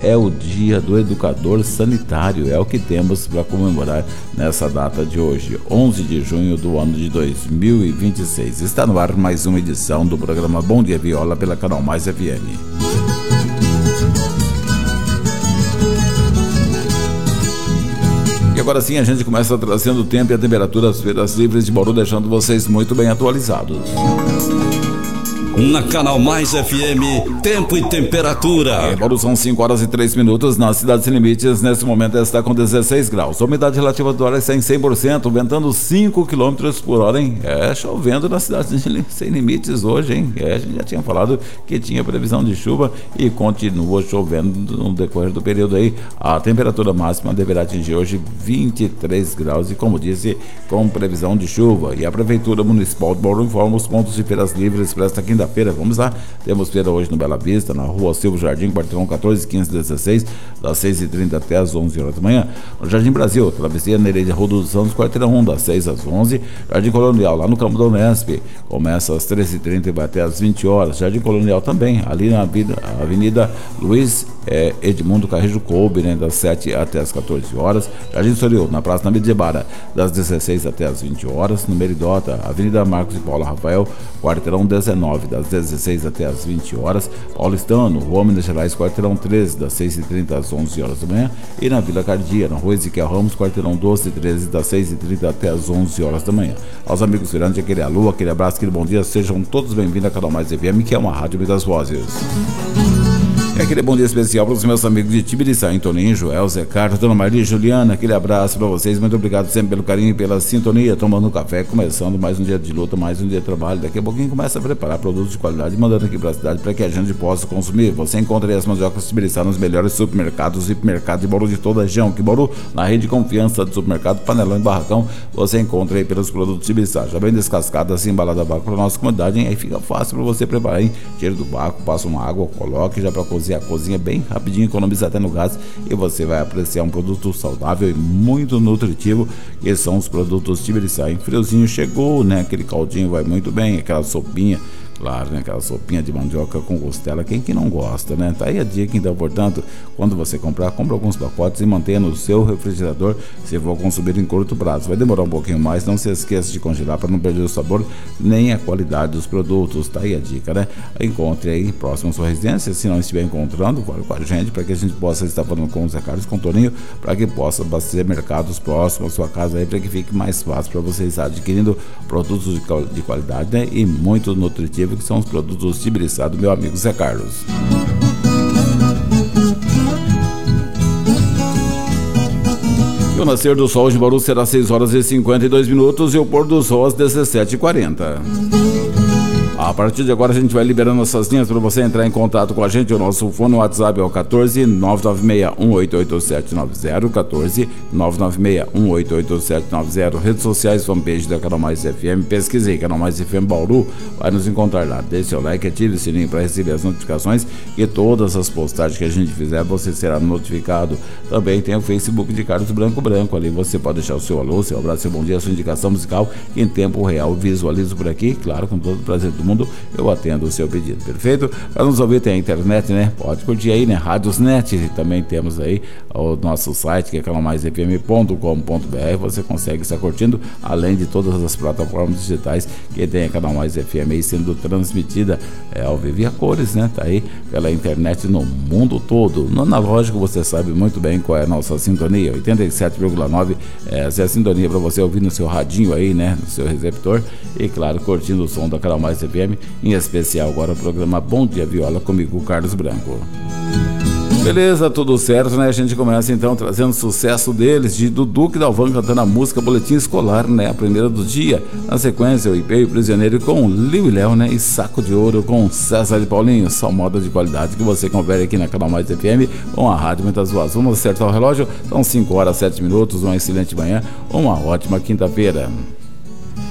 é o Dia do Educador Sanitário, é o que temos para comemorar nessa data de hoje, 11 de junho do ano de 2026. Está no ar mais uma edição do programa Bom Dia Viola pela Canal Mais FM. E agora sim a gente começa trazendo o tempo e a temperatura das feiras livres de Bauru, deixando vocês muito bem atualizados. Na Canal Mais FM, tempo e temperatura. Em Bauru são 5 horas e 3 minutos, na cidade Sem Limites, nesse momento está com 16 graus. A umidade relativa do ar está em 100%, ventando 5 km por hora, hein? É chovendo na cidade Sem Limites hoje, hein? A gente já tinha falado que tinha previsão de chuva e continua chovendo no decorrer do período aí. A temperatura máxima deverá atingir hoje 23 graus e, como disse, com previsão de chuva. E a Prefeitura Municipal de Bauru informa os pontos de feiras livres para esta quinta-feira. Vamos lá, temos feira hoje no Bela Vista, na rua Silvio Jardim, quarteirão 14, 15, 16, das 6h30 até as 11 horas da manhã. No Jardim Brasil, travessia Nereida Rua dos Santos, quarteirão 1, das 6 às 11. Jardim Colonial, lá no campo da Unesp, começa às 13h30 e vai até às 20 horas. Jardim Colonial também, ali na Avenida Luiz Edmundo Carrejo Coube, né, das 7 até as 14 horas. Jardim Soril, na Praça Namibara, das 16 até as 20 horas. No Meridota, Avenida Marcos e Paula Rafael, quarteirão 19, das 16 até as 20 horas. Paulistano, Rua Minas Gerais, quarteirão 13, das 6h30 às 11 horas da manhã. E na Vila Cardia, na Rua Ezequiel Ramos, quarteirão 12 e 13, das 6h30 até as 11 horas da manhã. Aos amigos feirantes, aquele alô, aquele abraço, aquele bom dia, sejam todos bem-vindos à Canal Mais FM, que é uma rádio das vozes. É aquele bom dia especial para os meus amigos de Tibiriçá, Toninho, Joel, Zé Carlos, Dona Maria e Juliana, aquele abraço para vocês, muito obrigado sempre pelo carinho e pela sintonia, tomando um café, começando mais um dia de luta, mais um dia de trabalho. Daqui a pouquinho começa a preparar produtos de qualidade, mandando aqui para a cidade para que a gente possa consumir. Você encontra aí as mandiocas Tibiriçá nos melhores supermercados e hipermercados de Bauru de toda a região, que Bauru, na rede de confiança do supermercado Panelão e Barracão, você encontra aí pelos produtos Tibiriçá, já bem descascada, assim, embalada a vácuo para a nossa comunidade, hein? Aí fica fácil para você preparar, hein? Tira do vácuo, passa uma água, coloque já para cozinhar, cozinha bem rapidinho, economiza até no gás e você vai apreciar um produto saudável e muito nutritivo, que são os produtos Tibiriçá. Em friozinho chegou, né? Aquele caldinho vai muito bem, aquela sopinha, claro, né? Aquela sopinha de mandioca com costela, quem que não gosta, né? Tá aí a dica, então, portanto, quando você comprar, compra alguns pacotes e mantenha no seu refrigerador se for consumir em curto prazo. Vai demorar um pouquinho mais, não se esqueça de congelar para não perder o sabor nem a qualidade dos produtos. Tá aí a dica, né? Encontre aí próximo à sua residência, se não estiver encontrando, fale com a gente para que a gente possa estar falando com o Zé Carlos, com o Toninho, para que possa abastecer mercados próximos à sua casa aí, para que fique mais fácil para você estar adquirindo produtos de qualidade, né? E muito nutritivo, que são os produtos Tibiriçá do meu amigo Zé Carlos. O nascer do sol de Bauru será 6 horas e 52 minutos e o pôr do sol às 17h40. A partir de agora a gente vai liberando essas linhas para você entrar em contato com a gente. O nosso fone, o WhatsApp é o 14 996 188790, 14 996 188790. Redes sociais, fanpage da Canal Mais FM, pesquise aí, Canal Mais FM Bauru, vai nos encontrar lá. Deixe seu like, ative o sininho para receber as notificações e todas as postagens que a gente fizer, você será notificado. Também tem o Facebook de Carlos Branco, ali você pode deixar o seu alô, seu abraço, seu bom dia, a sua indicação musical, que em tempo real visualizo por aqui, claro, com todo o prazer do mundo, eu atendo o seu pedido, perfeito? Para nos ouvir tem a internet, né? Pode curtir aí, né? Rádiosnet, e também temos aí o nosso site, que é canalmaisfm.com.br, você consegue estar curtindo, além de todas as plataformas digitais que tem a Canal Mais FM aí sendo transmitida ao vivo e a cores, né? Tá aí pela internet no mundo todo. No analógico você sabe muito bem qual é a nossa sintonia, 87,9 essa é a sintonia para você ouvir no seu radinho aí, né? No seu receptor e claro, curtindo o som da Canal Mais FM, em especial agora o programa Bom Dia Viola comigo, Carlos Branco. Beleza, tudo certo, né? A gente começa então trazendo sucesso deles, de Dudu e Dalvan cantando a música Boletim Escolar, né? A primeira do dia. Na sequência, o IP e o Prisioneiro com Liu e Léo, né? E Saco de Ouro com César e Paulinho. Só moda de qualidade que você confere aqui na Canal Mais FM com a Rádio Muitas Vozes. Vamos acertar o relógio? São 5 horas e 7 minutos, uma excelente manhã, uma ótima quinta-feira.